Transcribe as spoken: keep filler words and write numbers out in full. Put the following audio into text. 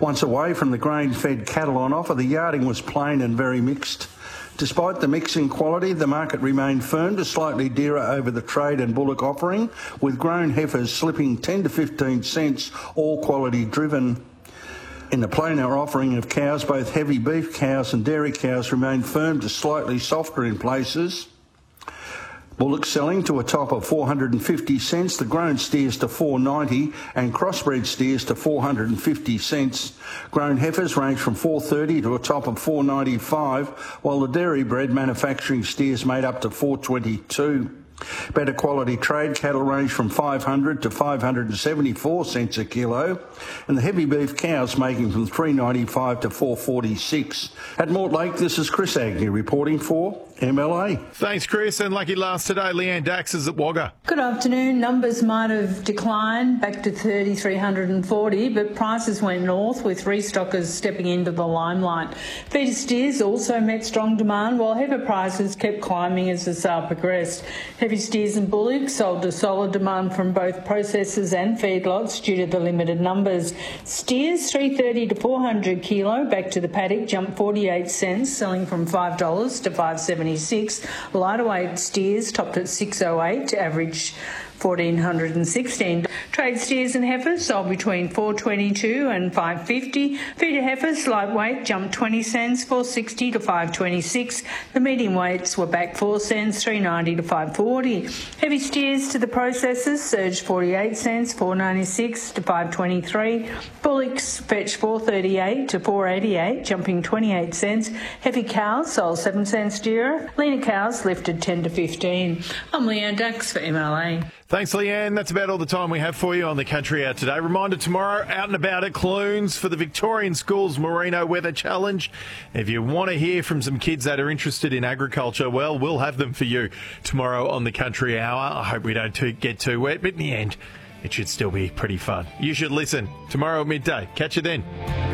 Once away from the grain-fed cattle on offer, the yarding was plain and very mixed. Despite the mixing quality, the market remained firm to slightly dearer over the trade and bullock offering, with grown heifers slipping ten to fifteen cents, all quality driven. In the plainer offering of cows, both heavy beef cows and dairy cows remained firm to slightly softer in places. Bullock selling to a top of four hundred fifty cents, the grown steers to four ninety and crossbred steers to four hundred fifty cents. Grown heifers range from four thirty to a top of four ninety-five, while the dairy bred manufacturing steers made up to four twenty-two. Better quality trade cattle range from five hundred to five hundred seventy-four cents a kilo, and the heavy beef cows making from three ninety-five to four forty-six. At Mortlake, this is Chris Agnew reporting for M L A. Thanks, Chris. And lucky last today, Leanne Dax is at Wagga. Good afternoon. Numbers might have declined back to three thousand three hundred forty, but prices went north with restockers stepping into the limelight. Feeder steers also met strong demand, while heifer prices kept climbing as the sale progressed. Heavy steers and bullocks sold to solid demand from both processors and feedlots due to the limited numbers. Steers three thirty to four hundred kilo back to the paddock jumped forty-eight cents, selling from five dollars to five seventy-six. Lighter weight steers topped at six oh eight, average one thousand four hundred sixteen. Trade steers and heifers sold between four twenty-two and five fifty. Feeder heifers lightweight jumped twenty cents, four sixty to five twenty-six. The medium weights were back four cents, three ninety to five forty. Heavy steers to the processors surged forty-eight cents, four ninety-six to five twenty-three. Bullocks fetched four thirty-eight to four eighty-eight, jumping twenty-eight cents. Heavy cows sold seven cents dearer. Leaner cows lifted ten to fifteen. I'm Leanne Dax for M L A. Thanks, Leanne. That's about all the time we have for you on the Country Out today. Reminder, tomorrow, out and about at Clunes for the Victorian Schools Merino Weather Challenge. If you want to hear from some kids that are interested in agriculture, well, we'll have them for you tomorrow on the Country Hour. I hope we don't too, get too wet, but in the end, it should still be pretty fun. You should listen tomorrow at midday. Catch you then.